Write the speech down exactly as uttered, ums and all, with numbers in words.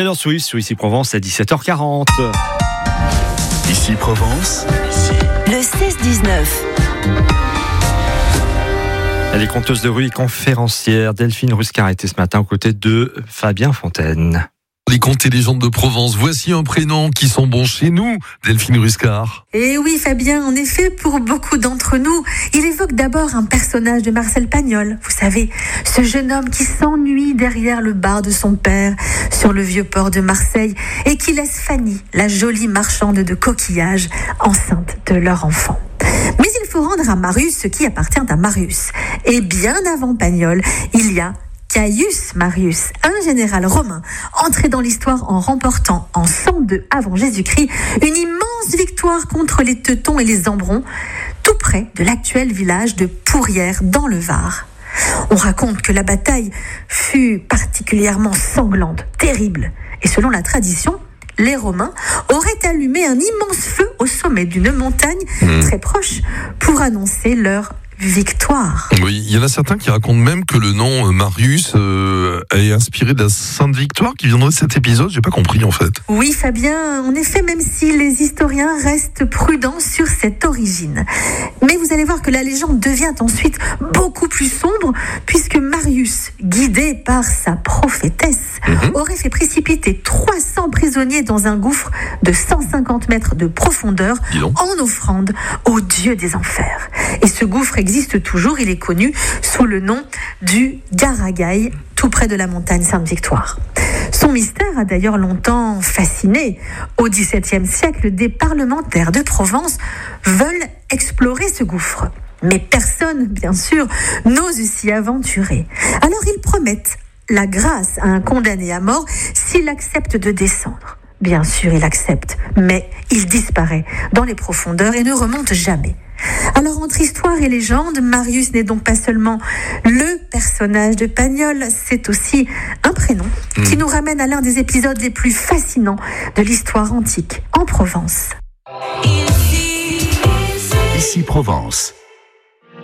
Taylor Swift sur Ici Provence à dix-sept heures quarante. Ici Provence, le seize dix-neuf. Elle est conteuse de rue et conférencière. Delphine Ruscar était ce matin aux côtés de Fabien Fontaine. Les contes et légendes de Provence, voici un prénom qui sont bons chez nous, Delphine Ruscar. Et oui Fabien, en effet, pour beaucoup d'entre nous, il évoque d'abord un personnage de Marcel Pagnol. Vous savez, ce jeune homme qui s'ennuie derrière le bar de son père sur le vieux port de Marseille et qui laisse Fanny, la jolie marchande de coquillages, enceinte de leur enfant. Mais il faut rendre à Marius ce qui appartient à Marius. Et bien avant Pagnol, il y a Caius Marius, un général romain, entré dans l'histoire en remportant en cent deux avant Jésus-Christ une immense victoire contre les Teutons et les Ambrons, tout près de l'actuel village de Pourrières dans le Var. On raconte que la bataille fut particulièrement sanglante, terrible, et selon la tradition, les Romains auraient allumé un immense feu au sommet d'une montagne mmh. très proche pour annoncer leur victoire. Oui, il y en a certains qui racontent même que le nom euh, Marius euh, est inspiré de la Sainte Victoire qui viendrait de cet épisode. J'ai pas compris en fait. Oui Fabien, en effet, même si les historiens restent prudents sur cette origine. Mais vous allez voir que la légende devient ensuite beaucoup plus sombre puisque Marius, guidé par sa prophétesse, mmh. aurait fait précipiter trois cents prisonniers dans un gouffre de cent cinquante mètres de profondeur en offrande au dieu des enfers. Et ce gouffre existe toujours, il est connu sous le nom du Garagaï, tout près de la montagne Sainte-Victoire. Son mystère a d'ailleurs longtemps fasciné. Au dix-septième siècle, des parlementaires de Provence veulent explorer ce gouffre. Mais personne, bien sûr, n'ose s'y aventurer. Alors ils promettent la grâce à un condamné à mort s'il accepte de descendre. Bien sûr, il accepte, mais il disparaît dans les profondeurs et ne remonte jamais. Alors, entre histoire et légende, Marius n'est donc pas seulement le personnage de Pagnol, c'est aussi un prénom mmh. qui nous ramène à l'un des épisodes les plus fascinants de l'histoire antique en Provence. Ici Provence.